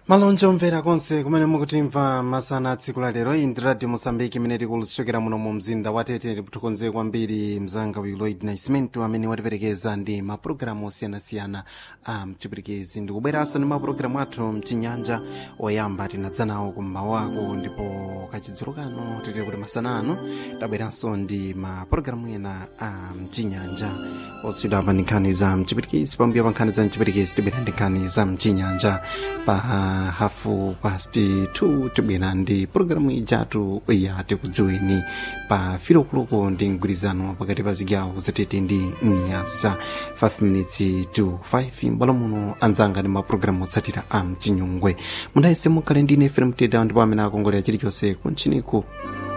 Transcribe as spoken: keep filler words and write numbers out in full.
malonje omvera konse kumene mukutimva masana tsiku la lero iyi ndi radio Mosambiki imene tikuchokera muno mu mzinda wa Tete. Tikuthokoze kwambiri mzanga uyu Lloyd Nascimento amene watiperekeza ndi mapulogalamu osiyanasiyana a mchipirikezi. Ndikubweranso ndi mapulogalamu athu mchinyanja. Oyamba tinadza nawo kummawako, ndipo kachidzulo kano titiri kuti masana ano tabweranso ndi mapulogalamu ena a mchinyanja oswidwa pa nkhani za mchipirikezi. Pambuyo pa nkhani za mchipirikezi tibwera ndi nkhani za mchinyanja pa hafu pasti two tibwera ndi programu ijatu ya tikudziweni pa filokuluko ndi mgwirizano pakati pa zigawo zatete ndi Nyasa. Five minutes to five mbalo muno anzanga ndi mapulogalamu otsatira a mchinyungwe. Mundayese mukhale ndine F M Teda ndipo amene akongolera chilichonse kunchiniku